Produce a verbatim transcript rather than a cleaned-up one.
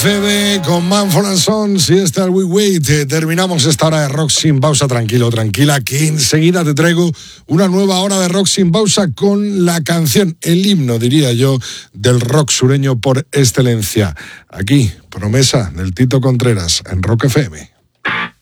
F M con Mumford and Sons y esta We Wait. Eh, terminamos esta hora de rock sin pausa. Tranquilo, tranquila, que enseguida te traigo una nueva hora de rock sin pausa con la canción, el himno, diría yo, del rock sureño por excelencia. Aquí, promesa del Tito Contreras en Rock F M.